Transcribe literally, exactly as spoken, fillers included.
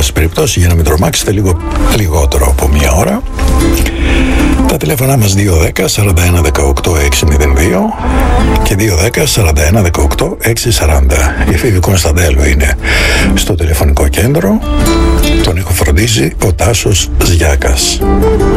πάση περιπτώσει, για να μην τρομάξετε, λίγο λιγότερο από μία ώρα. Τα τηλέφωνά μας δύο ένα μηδέν σαράντα ένα δεκαοκτώ έξι μηδέν δύο και δύο ένα μηδέν σαράντα ένα δεκαοκτώ έξι σαράντα. Η Εφήβη Κωνσταντέλου είναι στο τηλεφωνικό κέντρο. Τον ήχο φροντίζει ο Τάσος Ζιάκας.